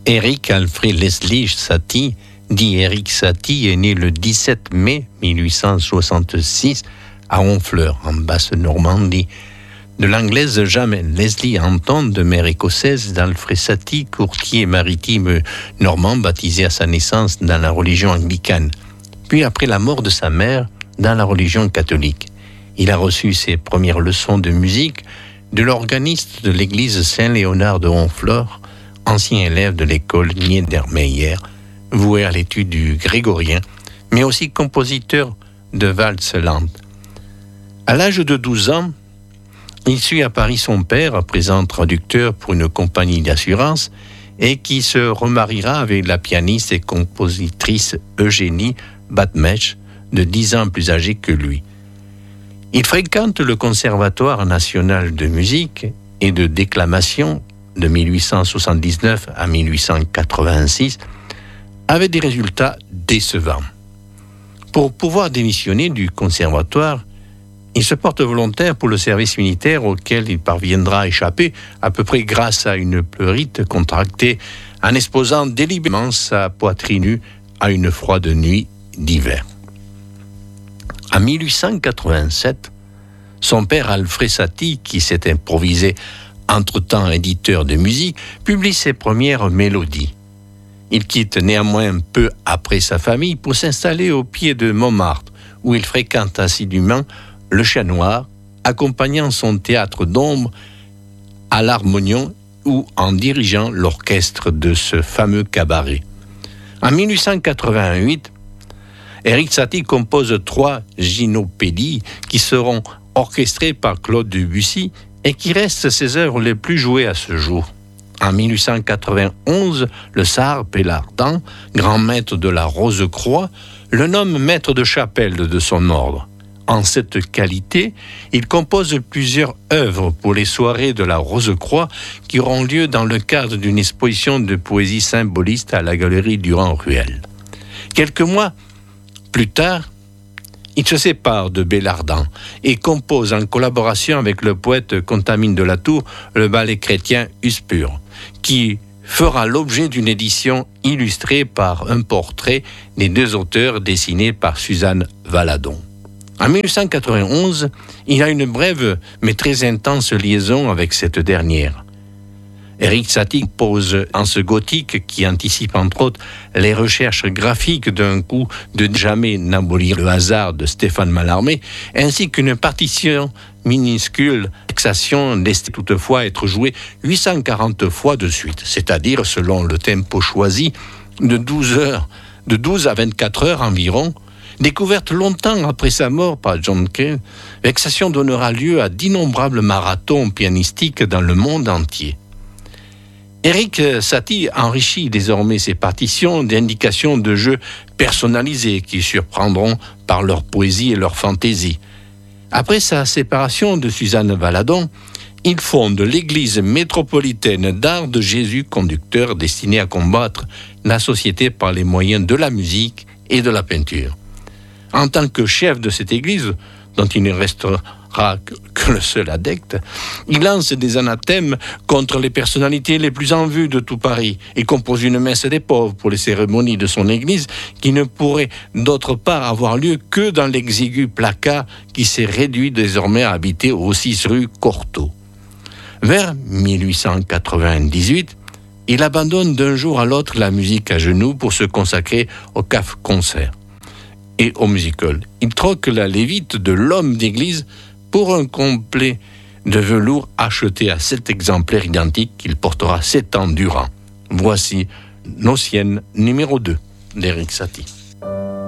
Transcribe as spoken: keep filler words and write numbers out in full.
Eric Alfred Leslie Satie, dit Eric Satie, est né le dix-sept mai mille huit cent soixante-six à Honfleur, en Basse-Normandie, de l'anglaise Jamel Leslie Anton, de mère écossaise, d'Alfred Satie, courtier maritime normand, baptisé à sa naissance dans la religion anglicane, puis après la mort de sa mère, dans la religion catholique. Il a reçu ses premières leçons de musique de l'organiste de l'église Saint-Léonard de Honfleur, ancien élève de l'école Niedermeyer, voué à l'étude du grégorien, mais aussi compositeur de valses lentes. À l'âge de douze ans, il suit à Paris son père, à présent traducteur pour une compagnie d'assurance, et qui se remariera avec la pianiste et compositrice Eugénie Batmech, de dix ans plus âgée que lui. Il fréquente le Conservatoire national de musique et de déclamation de mille huit cent soixante-dix-neuf à mille huit cent quatre-vingt-six, avec des résultats décevants. Pour pouvoir démissionner du conservatoire, il se porte volontaire pour le service militaire auquel il parviendra à échapper, à peu près grâce à une pleurite contractée en exposant délibérément sa poitrine nue à une froide nuit d'hiver. En mille huit cent quatre-vingt-sept, son père Alfred Satie, qui s'est improvisé entre-temps éditeur de musique, publie ses premières mélodies. Il quitte néanmoins peu après sa famille pour s'installer au pied de Montmartre, où il fréquente assidûment le Chat Noir, accompagnant son théâtre d'ombre à l'harmonium ou en dirigeant l'orchestre de ce fameux cabaret. En mille huit cent quatre-vingt-huit, Eric Satie compose trois gynopédies qui seront orchestrées par Claude Debussy et qui restent ses œuvres les plus jouées à ce jour. En mille huit cent quatre-vingt-onze, le Sar Pélardan, grand maître de la Rose-Croix, le nomme maître de chapelle de son ordre. En cette qualité, il compose plusieurs œuvres pour les soirées de la Rose-Croix qui auront lieu dans le cadre d'une exposition de poésie symboliste à la galerie Durand-Ruel. Quelques mois plus tard, il se sépare de Pélardan et compose en collaboration avec le poète Contamine de la Tour le ballet chrétien Uspur, qui fera l'objet d'une édition illustrée par un portrait des deux auteurs dessiné par Suzanne Valadon. En mille huit cent quatre-vingt-onze, il a une brève mais très intense liaison avec cette dernière. Eric Satie pose en ce gothique qui anticipe entre autres les recherches graphiques d'un coup de Jamais n'abolir le hasard de Stéphane Mallarmé, ainsi qu'une partition minuscule, vexation laisse toutefois être jouée huit cent quarante fois de suite, c'est-à-dire selon le tempo choisi de douze heures, de douze à vingt-quatre heures environ. Découverte longtemps après sa mort par John Cale, Vexation donnera lieu à d'innombrables marathons pianistiques dans le monde entier. Eric Satie enrichit désormais ses partitions d'indications de jeux personnalisées qui surprendront par leur poésie et leur fantaisie. Après sa séparation de Suzanne Valadon, il fonde l'église métropolitaine d'art de Jésus conducteur destinée à combattre la société par les moyens de la musique et de la peinture. En tant que chef de cette église, dont il ne restera que le seul adepte, il lance des anathèmes contre les personnalités les plus en vue de tout Paris et compose une messe des pauvres pour les cérémonies de son église qui ne pourrait d'autre part avoir lieu que dans l'exigu placard qui s'est réduit désormais à habiter au six rue Cortot. Vers mille huit cent quatre-vingt-dix-huit, il abandonne d'un jour à l'autre la musique à genoux pour se consacrer au C A F-concert et au musical. Il troque la Lévite de l'homme d'église pour un complet de velours acheté à sept exemplaires identiques qu'il portera sept ans durant. Voici Nocienne numéro deux d'Eric Satie.